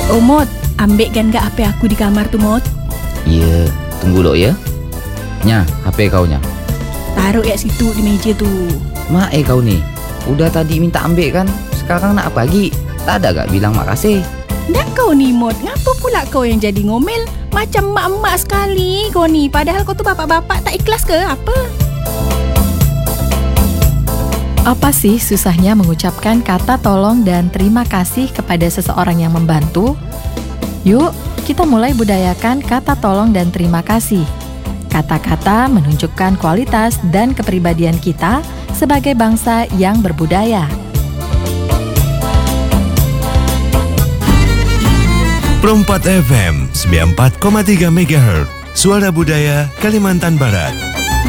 Oh Mot, ambil kan gak HP aku di kamar tuh Mot? Iya, tunggu lo ya. Nya, HP kau nya. Taruh ya situ di meja tuh. Kau nih, udah tadi minta ambil kan, sekarang nak apa lagi? Tak ada gak bilang makasih? Nggak kau nih Mot, ngapa pula kau yang jadi ngomel? Macam mak-mak sekali kau nih, padahal kau tuh bapak-bapak tak ikhlas ke apa? Apa sih susahnya mengucapkan kata tolong dan terima kasih kepada seseorang yang membantu? Yuk, kita mulai budayakan kata tolong dan terima kasih. Kata-kata menunjukkan kualitas dan kepribadian kita sebagai bangsa yang berbudaya. Pro 4 FM 94,3 MHz Suara Budaya Kalimantan Barat.